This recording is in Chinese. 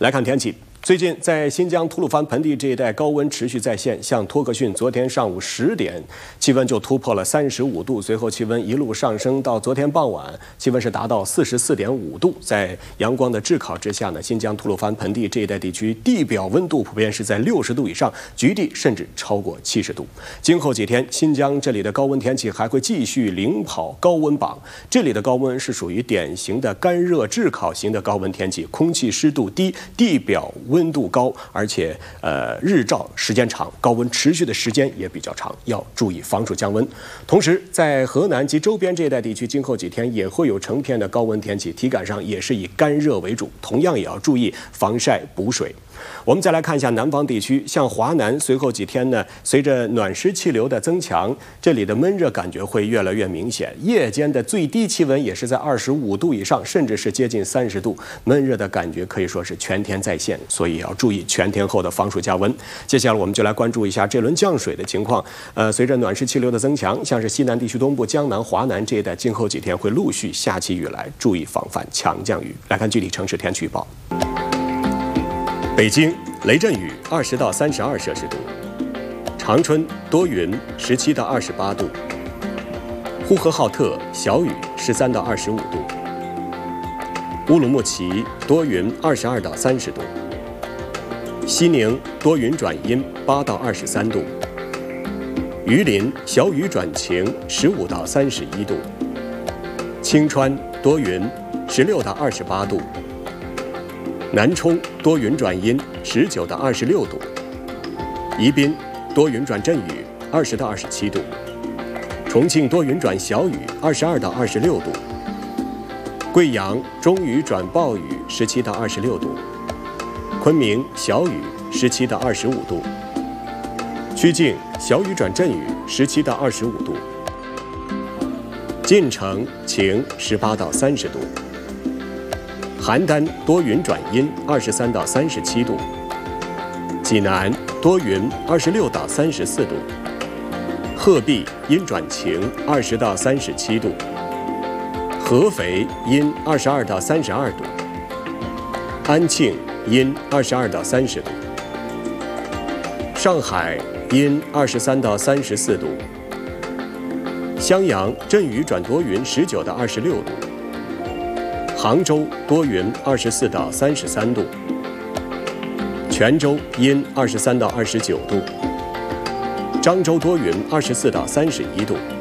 来看天气。最近，在新疆吐鲁番盆地这一带，高温持续在线。像托克逊，昨天上午10点，气温就突破了35度，随后气温一路上升，到昨天傍晚，气温是达到44.5度。在阳光的炙烤之下呢，新疆吐鲁番盆地这一带地区地表温度普遍是在60度以上，局地甚至超过70度。今后几天，新疆这里的高温天气还会继续领跑高温榜。这里的高温是属于典型的干热炙烤型的高温天气，空气湿度低，地表温度高，而且日照时间长，高温持续的时间也比较长，要注意防暑降温。同时，在河南及周边这一带地区，今后几天也会有成片的高温天气，体感上也是以干热为主，同样也要注意防晒补水。我们再来看一下南方地区，像华南，随后几天呢，随着暖湿气流的增强，这里的闷热感觉会越来越明显。夜间的最低气温也是在25度以上，甚至是接近30度，闷热的感觉可以说是全天在线，所以要注意全天候的防暑降温。接下来我们就来关注一下这轮降水的情况。随着暖湿气流的增强，像是西南地区东部、江南、华南这一带，今后几天会陆续下起雨来，注意防范强降雨。来看具体城市天气预报。北京雷阵雨20到32摄氏度，长春多云17到28度，呼和浩特小雨13到25度，乌鲁木齐多云22到30度，西宁多云转阴8到23度，榆林小雨转晴15到31度，青川多云16到28度，南充多云转阴19到26度，宜宾多云转阵雨20到27度，重庆多云转小雨22到26度，贵阳中雨转暴雨17到26度，昆明小雨17到25度，曲靖小雨转阵雨17到25度，晋城晴18到30度，邯郸多云转阴23到37度，济南多云26到34度，鹤壁阴转晴20到37度，合肥阴22到32度，安庆阴22到30度，上海阴23到34度，襄阳阵雨转多云19到26度，杭州多云24到33度，泉州阴23到29度，漳州多云24到31度。